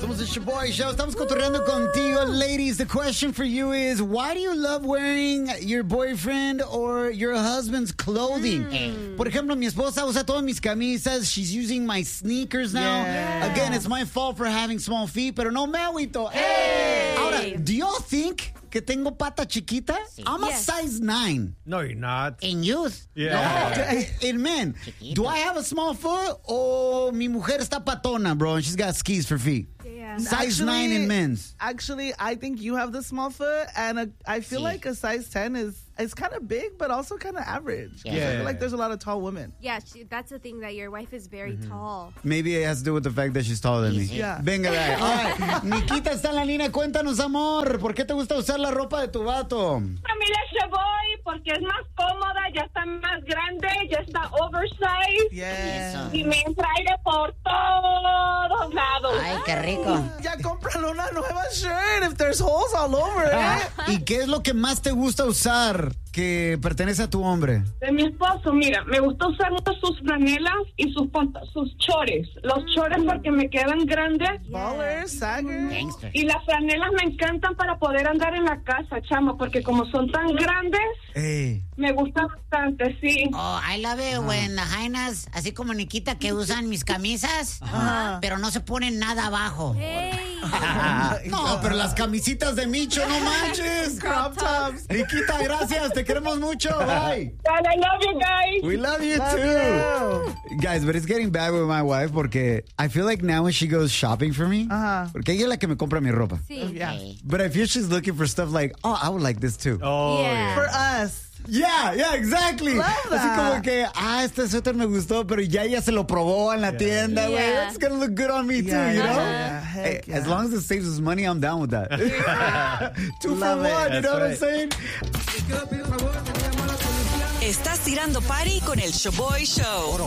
Somos el Shoboy Show. Estamos cotorreando contigo, ladies. The question for you is, why do you love wearing your boyfriend or your husband's clothing? Por ejemplo, mi esposa usa todas mis camisas. She's using my sneakers now. Yeah. Again, it's my fault for having small feet, pero no me agüito. Hey! Ahora, do y'all think que tengo pata chiquita? Sí. I'm a size 9. No, you're not. In youth? Yeah. No, in men. Chiquito. Do I have a small foot o mi mujer está patona, bro, and she's got skis for feet? Yeah. Size 9 in men's. Actually, I think you have the small foot, and I feel like a size 10 is kind of big, but also kind of average. Yeah. I feel like there's a lot of tall women. Yeah, that's the thing, that your wife is very tall. Maybe it has to do with the fact that she's taller than me. Yeah. Venga, guy. All right. Nikita está en la línea. Cuéntanos, amor. ¿Por qué te gusta usar la ropa de tu vato? Familia Shoboy, porque es más cómoda, ya está más grande, ya está oversized. Yeah. Y me entra aire por todos lados. Ay, qué rico. Ya cómprale una nueva shirt if there's holes all over it. ¿Y qué es lo que más te gusta usar que pertenece a tu hombre? De mi esposo, mira, me gusta usar mucho sus franelas y sus chores. Los chores porque me quedan grandes. Ballers, saggers. Gangster. Y las franelas me encantan para poder andar en la casa, chama, porque como son tan grandes, me gusta bastante, sí. Oh, I love it when the Jainas, así como Nikita, que usan mis camisas, pero no se ponen nada abajo. Hey. No, pero las camisitas de Micho, no manches. Crop tops. Nikita, gracias. Te queremos mucho. Bye. And I love you guys. We love you too. Guys, but it's getting bad with my wife porque I feel like now when she goes shopping for me, porque ella es la que me compra mi ropa. Sí. Yeah. But I feel she's looking for stuff like, oh, I would like this too. Oh, Yeah. For us. Yeah, exactly. Love Así that. como que, este suéter me gustó, pero ya ella se lo probó en la tienda, güey. Yeah. It's gonna look good on me too, Yeah, you know? yeah, Hey, heck yeah. as long as it saves us money, I'm down with that. Two Love for it. one, you know what I'm That's saying? Estás tirando party con el Shoboy Show.